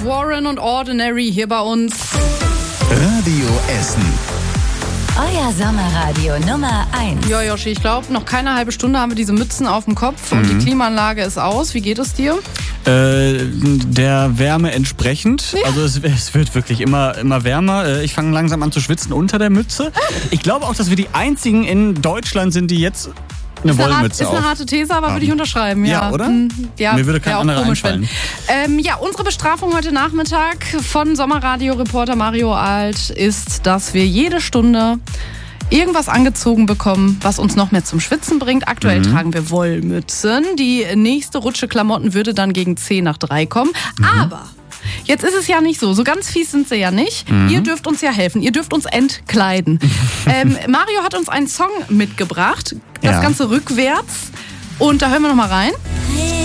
Warren und Ordinary hier bei uns. Radio Essen. Euer Sommerradio Nummer 1. Ja, Joshi, ich glaube, noch keine halbe Stunde haben wir diese Mützen auf dem Kopf und die Klimaanlage ist aus. Wie geht es dir? Der Wärme entsprechend. Ja. Also es wird wirklich immer wärmer. Ich fange langsam an zu schwitzen unter der Mütze. Ich glaube auch, dass wir die einzigen in Deutschland sind, die jetzt eine Wollmütze auf. Ist eine harte These, aber würde ich unterschreiben. Ja, oder? Ja, mir würde kein anderer einfallen. Unsere Bestrafung heute Nachmittag von Sommerradio-Reporter Mario Alt ist, dass wir jede Stunde irgendwas angezogen bekommen, was uns noch mehr zum Schwitzen bringt. Aktuell tragen wir Wollmützen. Die nächste Rutsche Klamotten würde dann gegen 10 nach 3 kommen. Aber jetzt ist es ja nicht so. So ganz fies sind sie ja nicht. Ihr dürft uns ja helfen. Ihr dürft uns entkleiden. Mario hat uns einen Song mitgebracht. Das Ganze rückwärts. Und da hören wir noch mal rein.